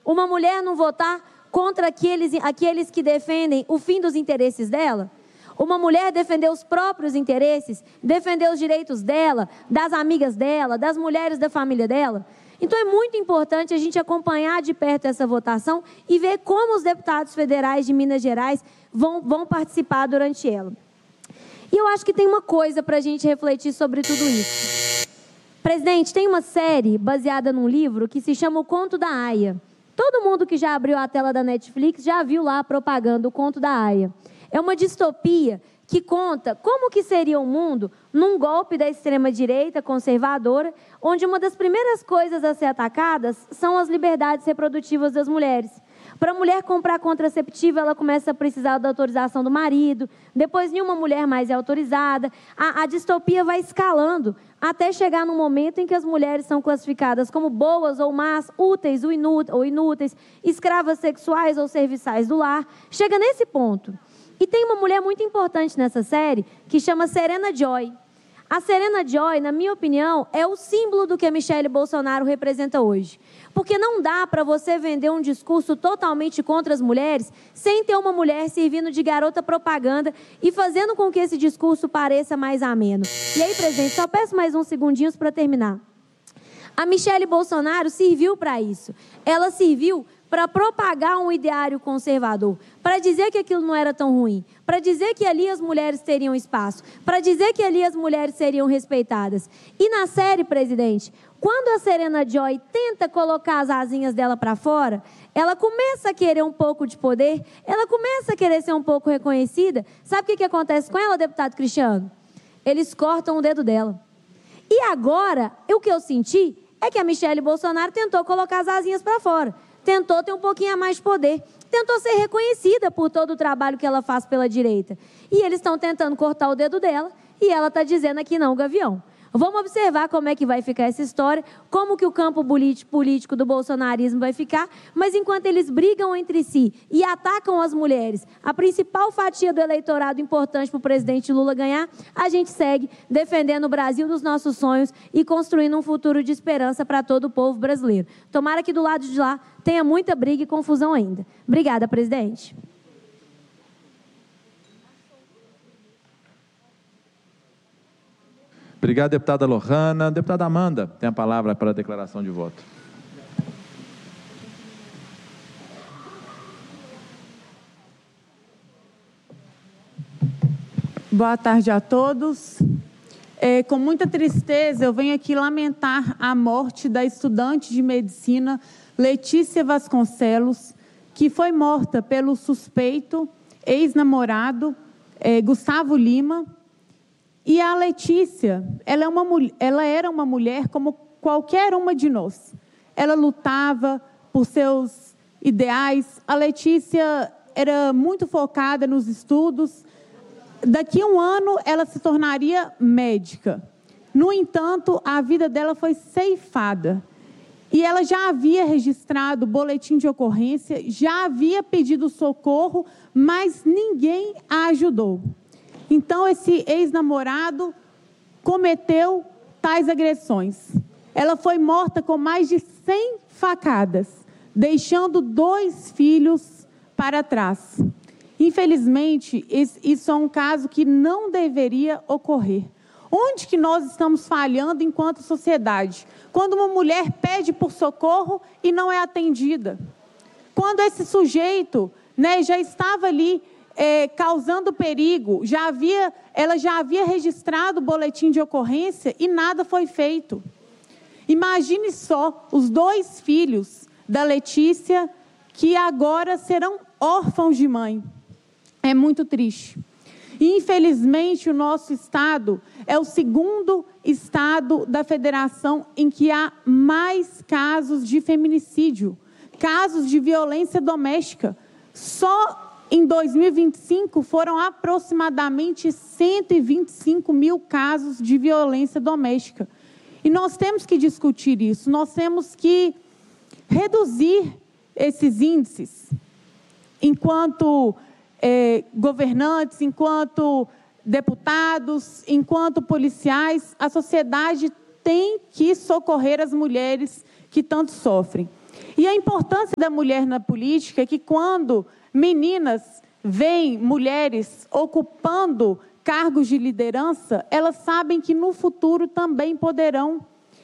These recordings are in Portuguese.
Uma mulher não votar contra aqueles que defendem o fim dos interesses dela? Uma mulher defender os próprios interesses, defender os direitos dela, das amigas dela, das mulheres da família dela? Então é muito importante a gente acompanhar de perto essa votação e ver como os deputados federais de Minas Gerais vão participar durante ela. E eu acho que tem uma coisa para a gente refletir sobre tudo isso. Presidente, tem uma série baseada num livro que se chama O Conto da Aia. Todo mundo que já abriu a tela da Netflix já viu lá a propaganda, O Conto da Aia. É uma distopia que conta como que seria o mundo num golpe da extrema-direita conservadora, onde uma das primeiras coisas a ser atacadas são as liberdades reprodutivas das mulheres. Para a mulher comprar contraceptivo, ela começa a precisar da autorização do marido, depois nenhuma mulher mais é autorizada. A distopia vai escalando até chegar no momento em que as mulheres são classificadas como boas ou más, úteis ou inúteis, escravas sexuais ou serviçais do lar. Chega nesse ponto. E tem uma mulher muito importante nessa série que chama Serena Joy. A Serena Joy, na minha opinião, é o símbolo do que a Michelle Bolsonaro representa hoje. Porque não dá para você vender um discurso totalmente contra as mulheres sem ter uma mulher servindo de garota propaganda e fazendo com que esse discurso pareça mais ameno. E aí, presidente, só peço mais uns segundinhos para terminar. A Michelle Bolsonaro serviu para isso. Ela serviu para propagar um ideário conservador, para dizer que aquilo não era tão ruim, para dizer que ali as mulheres teriam espaço, para dizer que ali as mulheres seriam respeitadas. E na série, presidente, quando a Serena Joy tenta colocar as asinhas dela para fora, ela começa a querer um pouco de poder, ela começa a querer ser um pouco reconhecida. Sabe o que acontece com ela, deputado Cristiano? Eles cortam o dedo dela. E agora, o que eu senti é que a Michelle Bolsonaro tentou colocar as asinhas para fora. Tentou ter um pouquinho a mais de poder, tentou ser reconhecida por todo o trabalho que ela faz pela direita. E eles estão tentando cortar o dedo dela e ela está dizendo aqui não, Gavião. Vamos observar como é que vai ficar essa história, como que o campo político do bolsonarismo vai ficar, mas enquanto eles brigam entre si e atacam as mulheres, a principal fatia do eleitorado importante para o presidente Lula ganhar, a gente segue defendendo o Brasil dos nossos sonhos e construindo um futuro de esperança para todo o povo brasileiro. Tomara que do lado de lá tenha muita briga e confusão ainda. Obrigada, presidente. Obrigado, deputada Lohana. Deputada Amanda, tem a palavra para a declaração de voto. Boa tarde a todos. Com muita tristeza, eu venho aqui lamentar a morte da estudante de medicina Letícia Vasconcelos, que foi morta pelo suspeito ex-namorado Gustavo Lima. E a Letícia, ela era uma mulher como qualquer uma de nós. Ela lutava por seus ideais. A Letícia era muito focada nos estudos. Daqui a um ano, ela se tornaria médica. No entanto, a vida dela foi ceifada. E ela já havia registrado boletim de ocorrência, já havia pedido socorro, mas ninguém a ajudou. Então, esse ex-namorado cometeu tais agressões. Ela foi morta com mais de 100 facadas, deixando 2 filhos para trás. Infelizmente, isso é um caso que não deveria ocorrer. Onde que nós estamos falhando enquanto sociedade? Quando uma mulher pede por socorro e não é atendida. Quando esse sujeito, já estava ali causando perigo, ela já havia registrado o boletim de ocorrência e nada foi feito. Imagine só os 2 filhos da Letícia que agora serão órfãos de mãe. É muito triste. E, infelizmente, o nosso estado é o 2º estado da federação em que há mais casos de feminicídio, casos de violência doméstica. Só em 2025, foram aproximadamente 125 mil casos de violência doméstica. E nós temos que discutir isso, nós temos que reduzir esses índices. Enquanto governantes, enquanto deputados, enquanto policiais, a sociedade tem que socorrer as mulheres que tanto sofrem. E a importância da mulher na política é que quando meninas veem mulheres ocupando cargos de liderança, elas sabem que no futuro também poderão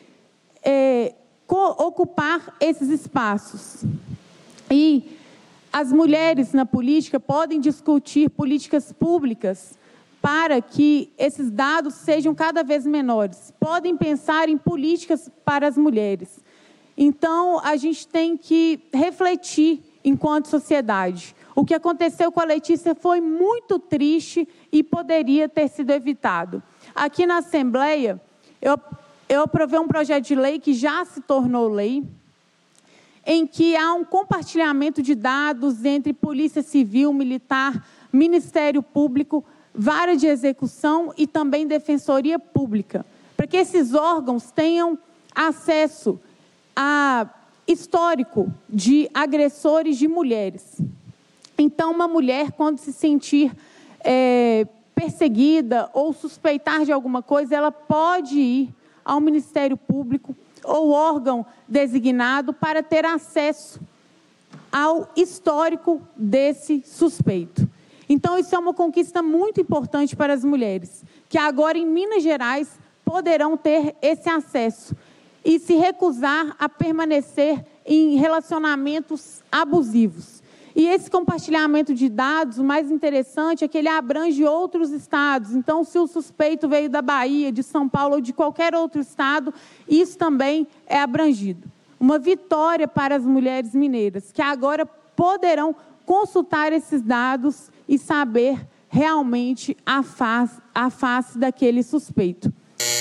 ocupar esses espaços. E as mulheres na política podem discutir políticas públicas para que esses dados sejam cada vez menores. Podem pensar em políticas para as mulheres. Então, a gente tem que refletir enquanto sociedade. O que aconteceu com a Letícia foi muito triste e poderia ter sido evitado. Aqui na Assembleia, eu aprovei um projeto de lei que já se tornou lei, em que há um compartilhamento de dados entre Polícia Civil, Militar, Ministério Público, Vara de Execução e também Defensoria Pública, para que esses órgãos tenham acesso a histórico de agressores de mulheres. Então, uma mulher, quando se sentir perseguida ou suspeitar de alguma coisa, ela pode ir ao Ministério Público ou órgão designado para ter acesso ao histórico desse suspeito. Então, isso é uma conquista muito importante para as mulheres, que agora em Minas Gerais poderão ter esse acesso e se recusar a permanecer em relacionamentos abusivos. E esse compartilhamento de dados, o mais interessante é que ele abrange outros estados. Então, se o suspeito veio da Bahia, de São Paulo ou de qualquer outro estado, isso também é abrangido. Uma vitória para as mulheres mineiras, que agora poderão consultar esses dados e saber realmente a face daquele suspeito.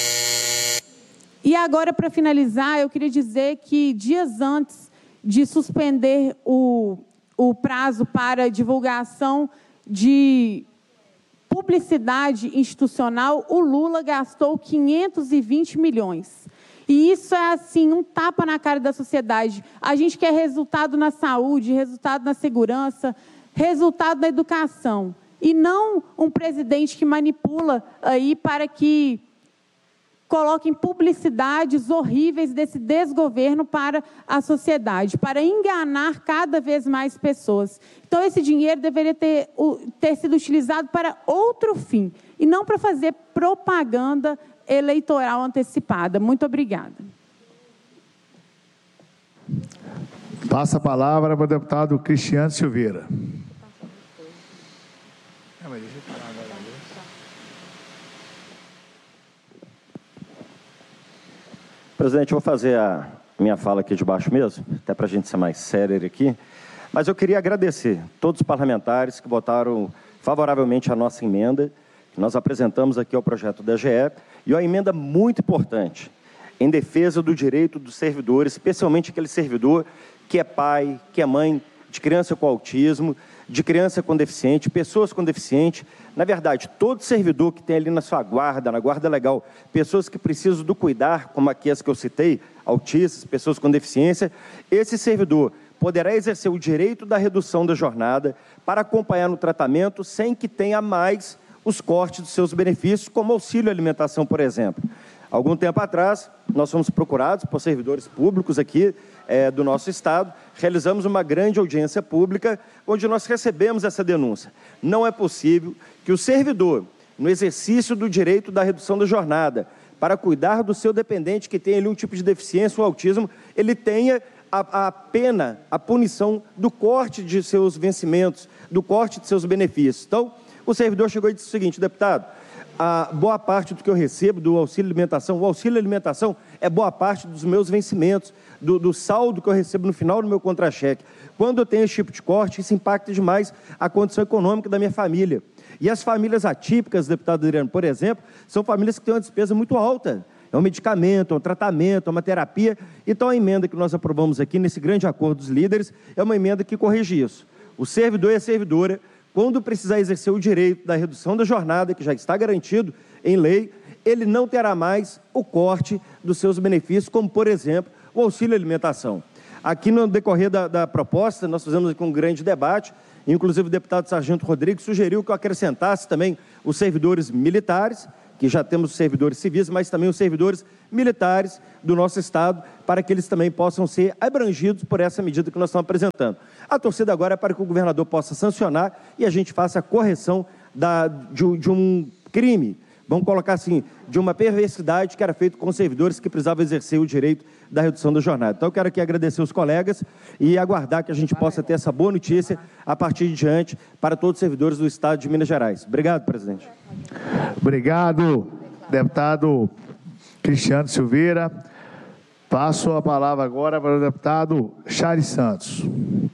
E agora, para finalizar, eu queria dizer que dias antes de suspender o prazo para divulgação de publicidade institucional, o Lula gastou 520 milhões. E isso é, assim, um tapa na cara da sociedade. A gente quer resultado na saúde, resultado na segurança, resultado na educação. E não um presidente que manipula aí para que coloquem publicidades horríveis desse desgoverno para a sociedade, para enganar cada vez mais pessoas. Então, esse dinheiro deveria ter sido utilizado para outro fim, e não para fazer propaganda eleitoral antecipada. Muito obrigada. Passa a palavra para o deputado Cristiano Silveira. Presidente, eu vou fazer a minha fala aqui de baixo mesmo, até para a gente ser mais sério aqui, mas eu queria agradecer todos os parlamentares que votaram favoravelmente a nossa emenda, que nós apresentamos aqui ao projeto da GE, e uma emenda muito importante, em defesa do direito dos servidores, especialmente aquele servidor que é pai, que é mãe de criança com autismo, de criança com deficiente, pessoas com deficiente. Na verdade, todo servidor que tem ali na sua guarda, na guarda legal, pessoas que precisam do cuidar, como aqui as que eu citei, autistas, pessoas com deficiência, esse servidor poderá exercer o direito da redução da jornada para acompanhar no tratamento sem que tenha mais os cortes dos seus benefícios, como auxílio alimentação, por exemplo. Algum tempo atrás, nós fomos procurados por servidores públicos aqui do nosso estado, realizamos uma grande audiência pública, onde nós recebemos essa denúncia. Não é possível que o servidor, no exercício do direito da redução da jornada, para cuidar do seu dependente que tem ali um tipo de deficiência ou autismo, ele tenha a pena, a punição do corte de seus vencimentos, do corte de seus benefícios. Então, o servidor chegou e disse o seguinte: deputado, a boa parte do que eu recebo do auxílio alimentação, o auxílio alimentação é boa parte dos meus vencimentos, do saldo que eu recebo no final do meu contra-cheque. Quando eu tenho esse tipo de corte, isso impacta demais a condição econômica da minha família. E as famílias atípicas, deputado Adriano, por exemplo, são famílias que têm uma despesa muito alta. É um medicamento, é um tratamento, é uma terapia. Então, a emenda que nós aprovamos aqui, nesse grande acordo dos líderes, é uma emenda que corrige isso. O servidor e a servidora, quando precisar exercer o direito da redução da jornada, que já está garantido em lei, ele não terá mais o corte dos seus benefícios, como, por exemplo, o auxílio alimentação. Aqui, no decorrer da proposta, nós fizemos aqui um grande debate, inclusive o deputado Sargento Rodrigues sugeriu que eu acrescentasse também os servidores militares, que já temos os servidores civis, mas também os servidores militares do nosso Estado, para que eles também possam ser abrangidos por essa medida que nós estamos apresentando. A torcida agora é para que o governador possa sancionar e a gente faça a correção de um crime, vamos colocar assim, de uma perversidade que era feito com servidores que precisavam exercer o direito da redução da jornada. Então, eu quero aqui agradecer os colegas e aguardar que a gente possa ter essa boa notícia a partir de diante para todos os servidores do Estado de Minas Gerais. Obrigado, presidente. Obrigado, deputado Cristiano Silveira. Passo a palavra agora para o deputado Charles Santos.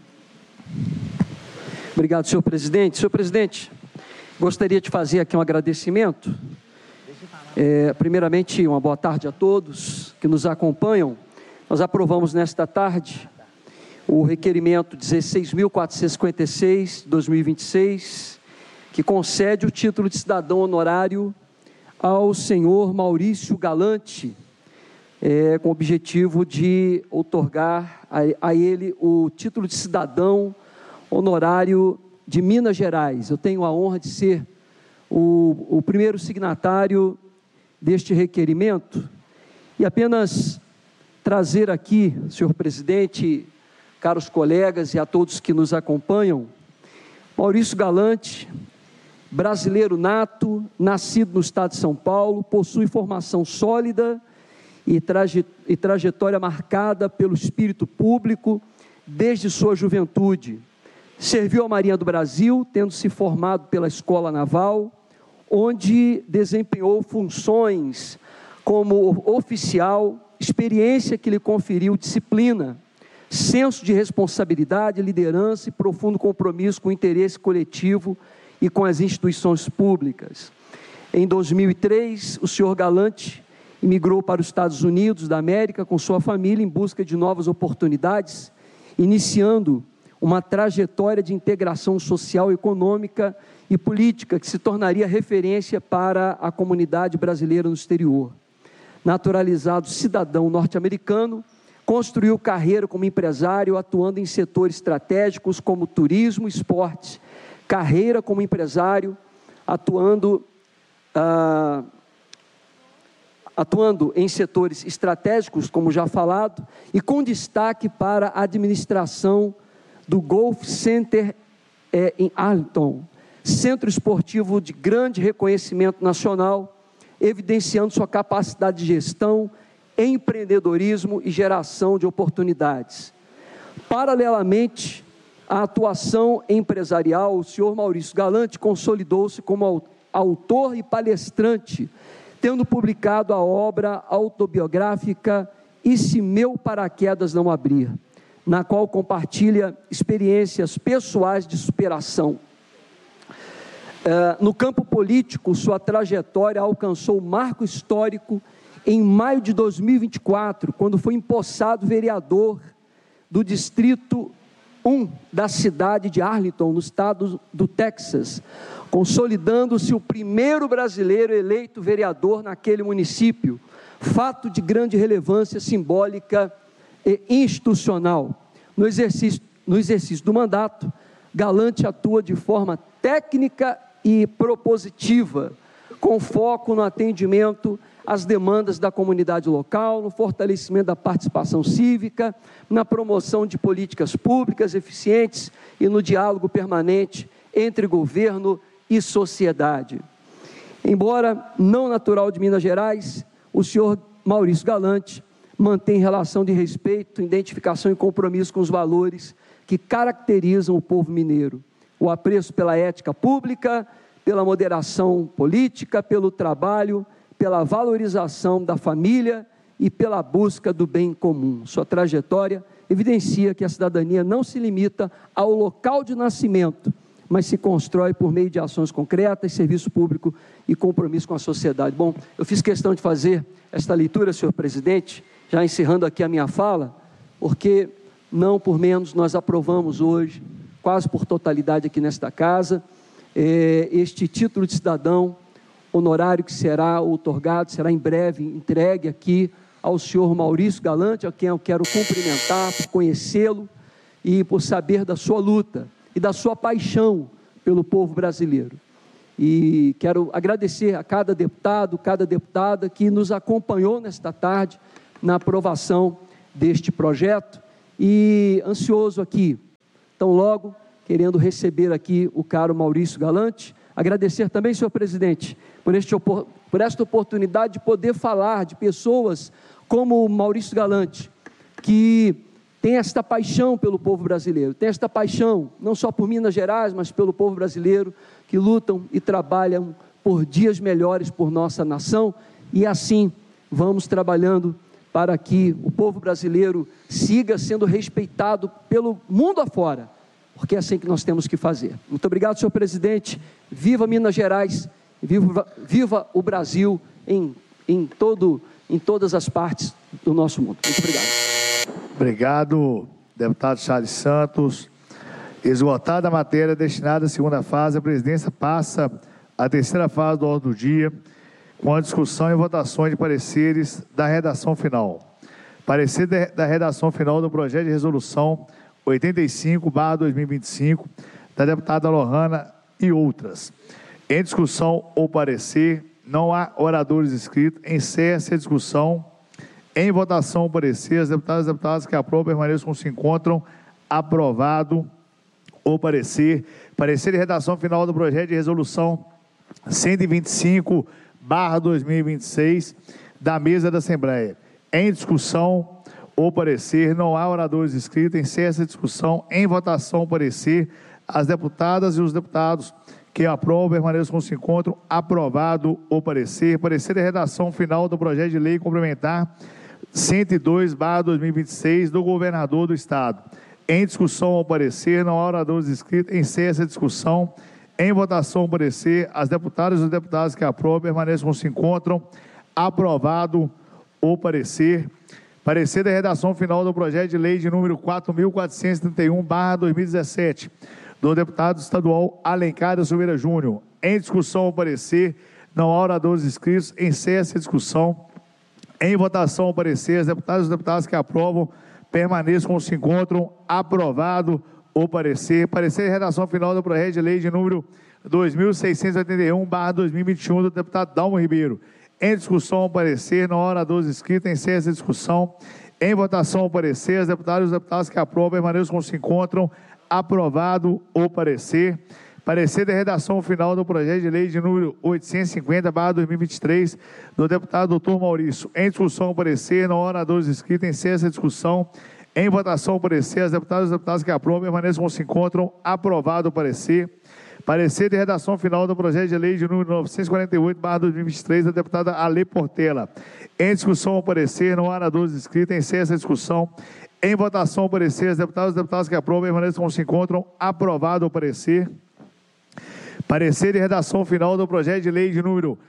Obrigado, senhor presidente. Senhor presidente, gostaria de fazer aqui um agradecimento. Primeiramente, uma boa tarde a todos que nos acompanham. Nós aprovamos nesta tarde o requerimento 16.456/2026, que concede o título de cidadão honorário ao senhor Maurício Galante, com o objetivo de outorgar a ele o título de cidadão honorário de Minas Gerais. Eu tenho a honra de ser o primeiro signatário deste requerimento e apenas trazer aqui, senhor presidente, caros colegas e a todos que nos acompanham, Maurício Galante, brasileiro nato, nascido no estado de São Paulo, possui formação sólida e trajetória marcada pelo espírito público desde sua juventude. Serviu à Marinha do Brasil, tendo se formado pela Escola Naval, onde desempenhou funções como oficial, experiência que lhe conferiu disciplina, senso de responsabilidade, liderança e profundo compromisso com o interesse coletivo e com as instituições públicas. Em 2003, o senhor Galante imigrou para os Estados Unidos da América com sua família em busca de novas oportunidades, iniciando uma trajetória de integração social, econômica e política que se tornaria referência para a comunidade brasileira no exterior. Naturalizado cidadão norte-americano, construiu carreira como empresário, atuando em setores estratégicos como turismo e esporte. Carreira como empresário, atuando em setores estratégicos, como já falado, e com destaque para a administração do Golf Center em Arlington, centro esportivo de grande reconhecimento nacional, evidenciando sua capacidade de gestão, empreendedorismo e geração de oportunidades. Paralelamente à atuação empresarial, o senhor Maurício Galante consolidou-se como autor e palestrante, tendo publicado a obra autobiográfica E Se Meu Paraquedas Não Abrir, na qual compartilha experiências pessoais de superação. No campo político, sua trajetória alcançou um marco histórico em maio de 2024, quando foi empossado vereador do Distrito 1 da cidade de Arlington, no estado do Texas, consolidando-se o primeiro brasileiro eleito vereador naquele município, fato de grande relevância simbólica e institucional. No exercício do mandato, Galante atua de forma técnica e propositiva, com foco no atendimento às demandas da comunidade local, no fortalecimento da participação cívica, na promoção de políticas públicas eficientes e no diálogo permanente entre governo e sociedade. Embora não natural de Minas Gerais, o senhor Maurício Galante mantém relação de respeito, identificação e compromisso com os valores que caracterizam o povo mineiro: o apreço pela ética pública, pela moderação política, pelo trabalho, pela valorização da família e pela busca do bem comum. Sua trajetória evidencia que a cidadania não se limita ao local de nascimento, mas se constrói por meio de ações concretas, serviço público e compromisso com a sociedade. Bom, eu fiz questão de fazer esta leitura, senhor presidente, já encerrando aqui a minha fala, porque não por menos nós aprovamos hoje, quase por totalidade aqui nesta casa, este título de cidadão honorário que será outorgado, será em breve entregue aqui ao senhor Maurício Galante, a quem eu quero cumprimentar por conhecê-lo e por saber da sua luta e da sua paixão pelo povo brasileiro. E quero agradecer a cada deputado, cada deputada que nos acompanhou nesta tarde na aprovação deste projeto, e ansioso aqui, tão logo, querendo receber aqui o caro Maurício Galante. Agradecer também, senhor presidente, por esta oportunidade de poder falar de pessoas como o Maurício Galante, que tem esta paixão pelo povo brasileiro, tem esta paixão não só por Minas Gerais, mas pelo povo brasileiro, que lutam e trabalham por dias melhores por nossa nação, e assim vamos trabalhando para que o povo brasileiro siga sendo respeitado pelo mundo afora, porque é assim que nós temos que fazer. Muito obrigado, senhor presidente. Viva Minas Gerais, viva o Brasil em todas as partes do nosso mundo. Muito obrigado. Obrigado, deputado Charles Santos. Esgotada a matéria destinada à segunda fase, a presidência passa à terceira fase do ordem do dia, com a discussão e votações de pareceres da redação final. Parecer da redação final do projeto de resolução 85/2025, da deputada Lohana e outras. Em discussão ou parecer, não há oradores inscritos, encerra-se a discussão. Em votação ou parecer, as deputadas e deputados que aprovam permaneçam como se encontram. Aprovado ou parecer. Parecer de redação final do projeto de resolução 125/2026 da mesa da Assembleia. Em discussão ou parecer, não há oradores inscritos, encerra-se a discussão. Em votação ou parecer, as deputadas e os deputados que aprovam permaneçam como se encontram. Aprovado ou parecer. Parecer de redação final do projeto de lei complementar 102/2026 do governador do Estado. Em discussão ou parecer, não há oradores inscritos, encerra-se a discussão. Em votação ou parecer, as deputadas e os deputados que aprovam permaneçam como se encontram. Aprovado ou parecer. Parecer da redação final do projeto de lei de número 4.431/2017, do deputado estadual Alencar da Silveira Júnior. Em discussão ou parecer, não há oradores inscritos, encerra-se a discussão. Em votação ou parecer, as deputadas e os deputados que aprovam permaneçam como se encontram. Aprovado ou parecer. Parecer de redação final do projeto de lei de número 2.681/2021, do deputado Dalmo Ribeiro. Em discussão ou parecer, não há oradores inscritos, encerra essa discussão. Em votação ou parecer, as deputadas e os deputados que aprovam permaneçam como se encontram. Aprovado ou parecer. Parecer da redação final do projeto de lei de número 850/2023, do deputado Dr. Maurício. Em discussão ou parecer, não há oradores inscritos, encerra essa discussão. Em votação ou parecer, as deputadas e os deputados que aprovam permaneçam como se encontram. Aprovado ou parecer. Parecer de redação final do projeto de lei de número 948/2023, da deputada Ale Portela. Em discussão ou parecer, não há oradores inscritos, encerra essa discussão. Em votação ou parecer, as deputadas e os deputados que aprovam permaneçam como se encontram. Aprovado ou parecer. Parecer de redação final do projeto de lei de número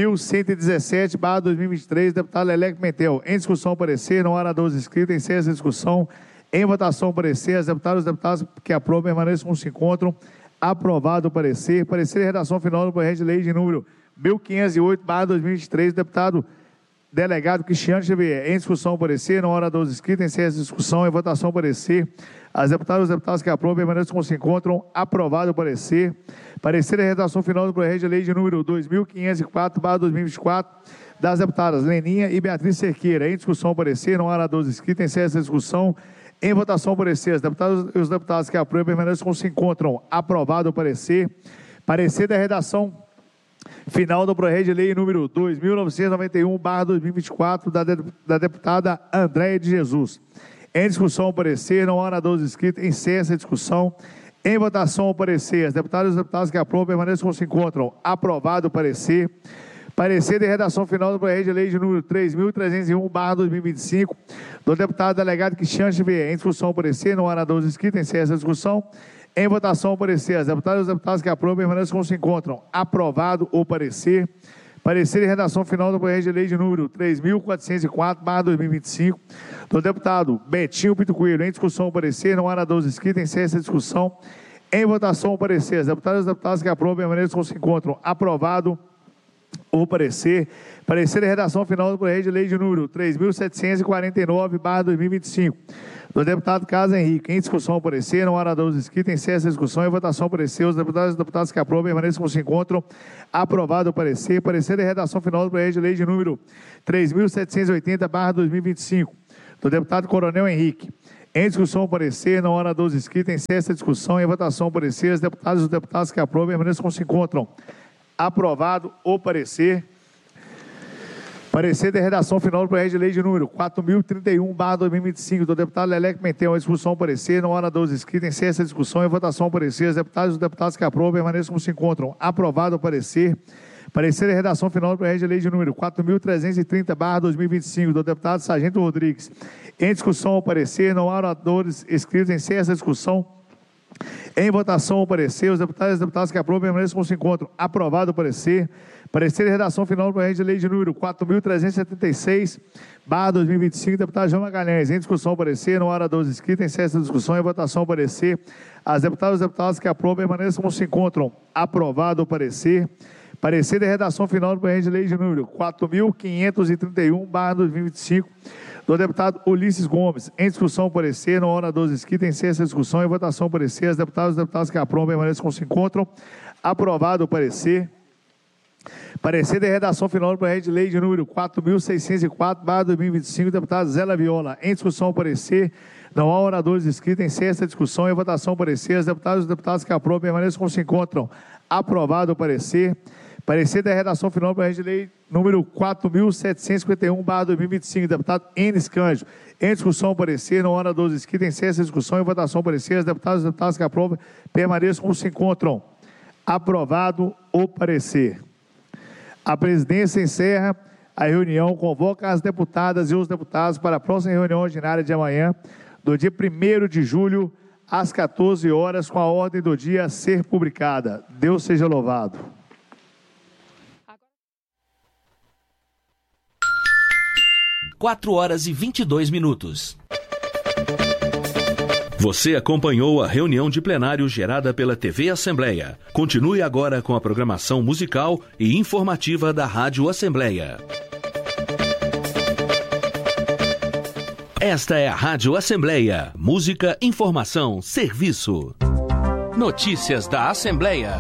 1117/2023, deputado Lelé Pimentel. Em discussão ou parecer, não há oradores inscritos, encerra essa discussão. Em votação ou parecer, as deputadas e os deputados que aprovam permaneçam como se encontram. Aprovado o parecer. Parecer de redação final do projeto de lei de número 1508/2023, deputado delegado Cristiano Xavier. Em discussão o parecer, não há oradores inscritos, encerra essa discussão. Em votação o parecer, as deputadas e os deputados que aprovam permaneçam como se encontram. Aprovado o parecer. Parecer de redação final do projeto de lei de número 2504/2024, das deputadas Leninha e Beatriz Cerqueira. Em discussão o parecer, não há oradores inscritos, encerra essa discussão. Em votação, parecer, as deputadas e os deputados que aprovam permaneçam como se encontram. Aprovado o parecer. Parecer da redação final do projeto de lei número 2991/2024, da deputada Andréia de Jesus. Em discussão, parecer, não há oradores inscritos, encerra essa discussão. Em votação, parecer, as deputadas e os deputados que aprovam permaneçam como se encontram. Aprovado o parecer. Parecer de redação final do projeto de lei de número 3.301/2025, do deputado delegado Cristiano Xavier. Em discussão, parecer, não há oradores inscritos, encerra essa discussão. Em votação, parecer, as deputadas e os deputados que aprovam permaneçam como se encontram. Aprovado o parecer. Parecer de redação final do projeto de lei de número 3.404/2025, do deputado Betinho Pinto Coelho. Em discussão, parecer, não há oradores inscritos, encerra essa discussão. Em votação, parecer, as deputadas e os deputados que aprovam permaneçam como se encontram. Aprovado o parecer. Parecer de redação final do projeto de lei de número 3.749/2025. Do deputado Carlos Henrique. Em discussão o parecer, não há oradores inscritos, encerra essa discussão. Em votação o parecer. Os deputados e deputadas que aprovam permaneçam como se encontram. Aprovado o parecer. Parecer de redação final do projeto de lei de número 3.780/2025. Do deputado Coronel Henrique. Em discussão o parecer, não há oradores inscritos, encerra essa discussão. Em votação o parecer. Os deputados e os deputadas que aprovam permaneçam como se encontram. Aprovado o parecer. Parecer de redação final do projeto de lei de número 4.031/2025 do deputado Leleco Mentel. A discussão parecer, não há oradores inscritos, encerra essa discussão. Em votação parecer, os deputados e os deputados que aprovam permaneçam como se encontram. Aprovado o parecer. Parecer de redação final do projeto de lei de número 4.330/2025 do deputado Sargento Rodrigues. Em discussão ao parecer, não há oradores inscritos, encerra essa discussão. Em votação ao parecer, os deputados e as deputadas que aprovam permaneçam como se encontram. Aprovado o parecer. Parecer de redação final do projeto de lei de número 4.376/2025, deputado João Magalhães. Em discussão ao parecer, não há oradores inscritos, encerra essa discussão. Em votação ao parecer, as deputadas e os deputados que aprovam permaneçam como se encontram. Aprovado o parecer. Parecer de redação final do projeto de lei de número 4.531/2025 do deputado Ulisses Gomes. Em discussão ao parecer, não há oradores inscritos, encerra essa discussão. Em votação ao parecer, as deputadas e os deputados que aprovam permaneçam como se encontram. Aprovado o parecer. Parecer de redação final do projeto de lei de número 4.604/2025, deputado Zé Laviola. Em discussão ao parecer, não há oradores inscritos, encerra essa discussão. Em votação ao parecer, as deputadas e os deputados que aprovam permaneçam como se encontram. Aprovado o parecer. Parecer da redação final do projeto de lei número 4.751/2025, deputado Enes Cândido. Em discussão ao parecer, não há oradores inscritos, encerra essa discussão. Em votação ao parecer, as deputadas e os deputados que aprovam permaneçam como se encontram. Aprovado o parecer. A presidência encerra a reunião, convoca as deputadas e os deputados para a próxima reunião ordinária de amanhã, do dia 1º de julho, às 14 horas, com a ordem do dia a ser publicada. Deus seja louvado. Quatro horas e 22 minutos. Você acompanhou a reunião de plenário gerada pela TV Assembleia. Continue agora com a programação musical e informativa da Rádio Assembleia. Esta é a Rádio Assembleia. Música, informação, serviço. Notícias da Assembleia.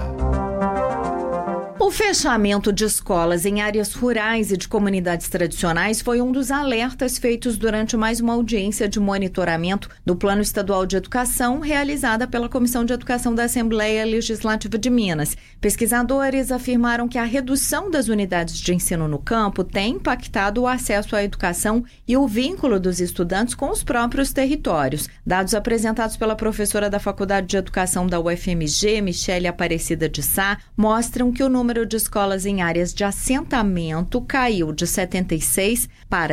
O fechamento de escolas em áreas rurais e de comunidades tradicionais foi um dos alertas feitos durante mais uma audiência de monitoramento do Plano Estadual de Educação, realizada pela Comissão de Educação da Assembleia Legislativa de Minas. Pesquisadores afirmaram que a redução das unidades de ensino no campo tem impactado o acesso à educação e o vínculo dos estudantes com os próprios territórios. Dados apresentados pela professora da Faculdade de Educação da UFMG, Michele Aparecida de Sá, mostram que o número de escolas em áreas de assentamento caiu de 76 para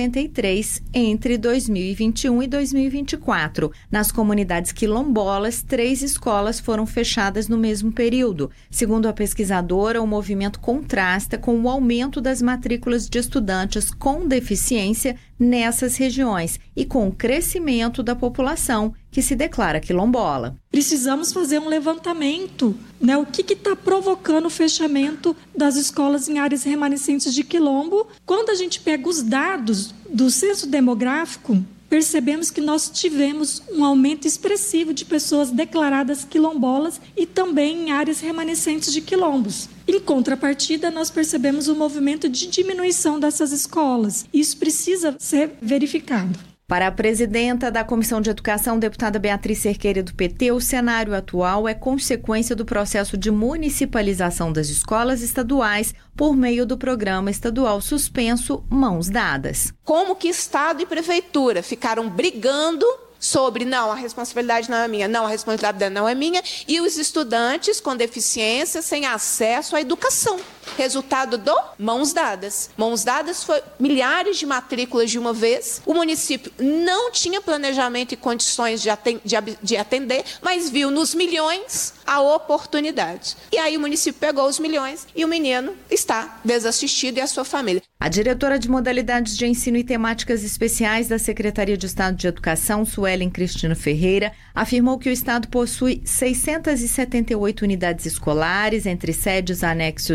63 entre 2021 e 2024. Nas comunidades quilombolas, 3 escolas foram fechadas no mesmo período. Segundo a pesquisadora, o movimento contrasta com o aumento das matrículas de estudantes com deficiência nessas regiões e com o crescimento da população que se declara quilombola. Precisamos fazer um levantamento, né? O que está provocando o fechamento das escolas em áreas remanescentes de quilombo? Quando a gente pega os dados do censo demográfico, percebemos que nós tivemos um aumento expressivo de pessoas declaradas quilombolas e também em áreas remanescentes de quilombos. Em contrapartida, nós percebemos um movimento de diminuição dessas escolas. Isso precisa ser verificado. Para a presidenta da Comissão de Educação, deputada Beatriz Cerqueira, do PT, o cenário atual é consequência do processo de municipalização das escolas estaduais por meio do programa estadual suspenso Mãos Dadas. Como que Estado e Prefeitura ficaram brigando sobre, não, a responsabilidade não é minha, não, a responsabilidade não é minha, e os estudantes com deficiência sem acesso à educação. Resultado do Mãos Dadas. Mãos Dadas foi milhares de matrículas de uma vez. O município não tinha planejamento e condições de atender, mas viu nos milhões a oportunidade. E aí o município pegou os milhões e o menino está desassistido e a sua família. A diretora de Modalidades de Ensino e Temáticas Especiais da Secretaria de Estado de Educação, Suelen Cristina Ferreira, afirmou que o Estado possui 678 unidades escolares, entre sedes, anexos e assentamentos,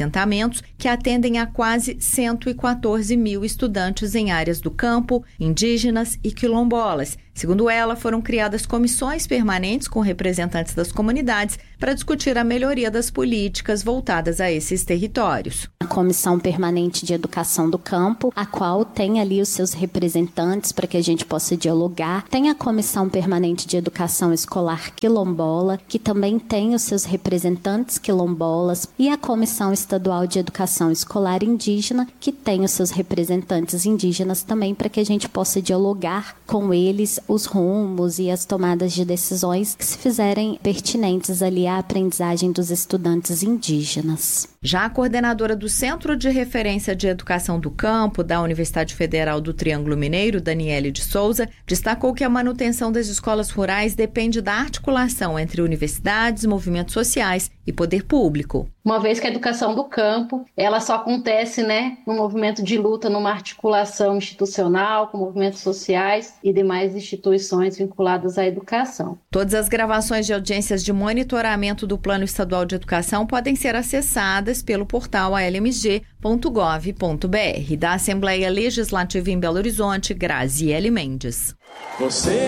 assentamentos, que atendem a quase 114 mil estudantes em áreas do campo, indígenas e quilombolas. Segundo ela, foram criadas comissões permanentes com representantes das comunidades para discutir a melhoria das políticas voltadas a esses territórios. A Comissão Permanente de Educação do Campo, a qual tem ali os seus representantes para que a gente possa dialogar. Tem a Comissão Permanente de Educação Escolar Quilombola, que também tem os seus representantes quilombolas. E a Comissão Estadual de Educação Escolar Indígena, que tem os seus representantes indígenas também para que a gente possa dialogar com eles os rumos e as tomadas de decisões que se fizerem pertinentes ali à aprendizagem dos estudantes indígenas. Já a coordenadora do Centro de Referência de Educação do Campo da Universidade Federal do Triângulo Mineiro, Daniele de Souza, destacou que a manutenção das escolas rurais depende da articulação entre universidades, movimentos sociais e poder público. Uma vez que a educação do campo, ela só acontece, no movimento de luta, numa articulação institucional com movimentos sociais e demais instituições vinculadas à educação. Todas as gravações de audiências de monitoramento do Plano Estadual de Educação podem ser acessadas pelo portal almg.gov.br. Da Assembleia Legislativa em Belo Horizonte, Graziele Mendes. Você